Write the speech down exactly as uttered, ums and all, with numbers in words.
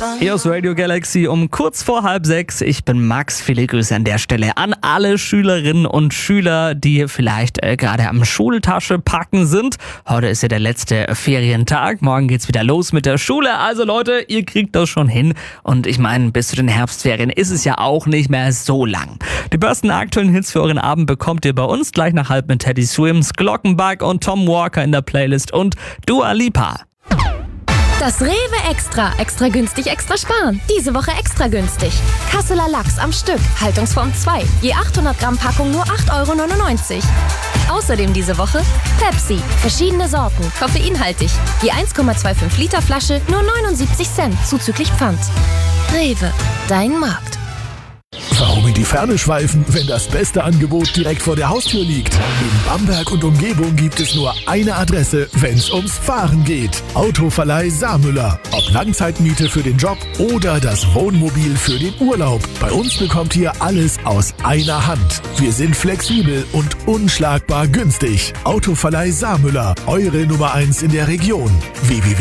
Hier aus Radio Galaxy um kurz vor halb sechs. Ich bin Max. Viele Grüße an der Stelle an alle Schülerinnen und Schüler, die vielleicht äh, gerade am Schultasche packen sind. Heute ist ja der letzte Ferientag. Morgen geht's wieder los mit der Schule. Also Leute, ihr kriegt das schon hin. Und ich meine, bis zu den Herbstferien ist es ja auch nicht mehr so lang. Die besten aktuellen Hits für euren Abend bekommt ihr bei uns gleich nach halb mit Teddy Swims, Glockenbach und Tom Walker in der Playlist und Dua Lipa. Das Rewe Extra. Extra günstig, extra sparen. Diese Woche extra günstig. Kasseler Lachs am Stück. Haltungsform zwei. Je achthundert Gramm Packung nur acht Euro neunundneunzig. Außerdem diese Woche Pepsi. Verschiedene Sorten. Koffeinhaltig. Je eins Komma fünfundzwanzig Liter Flasche nur neunundsiebzig Cent. Zuzüglich Pfand. Rewe. Dein Markt. Warum in die Ferne schweifen, wenn das beste Angebot direkt vor der Haustür liegt? In Bamberg und Umgebung gibt es nur eine Adresse, wenn's ums Fahren geht. Autoverleih Saarmüller. Ob Langzeitmiete für den Job oder das Wohnmobil für den Urlaub. Bei uns bekommt ihr alles aus einer Hand. Wir sind flexibel und unschlagbar günstig. Autoverleih Saarmüller. Eure Nummer eins in der Region. w w w